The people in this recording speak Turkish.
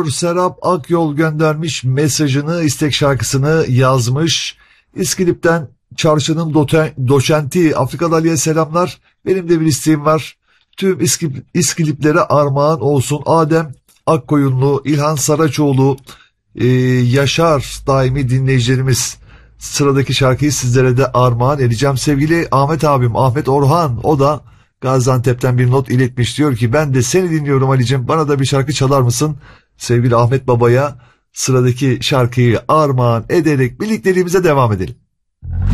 Serap Akyol göndermiş mesajını, istek şarkısını yazmış. İskilip'ten çarşının doçenti Afrika Ali'ye selamlar. Benim de bir isteğim var. Tüm İskiliplere armağan olsun. Adem Akkoyunlu, İlhan Saraçoğlu, Yaşar daimi dinleyicilerimiz. Sıradaki şarkıyı sizlere de armağan edeceğim. Sevgili Ahmet abim, Ahmet Orhan, o da Gaziantep'ten bir not iletmiş. Diyor ki ben de seni dinliyorum Ali'cim, bana da bir şarkı çalar mısın? Sevgili Ahmet babaya sıradaki şarkıyı armağan ederek birlikteliğimize devam edelim.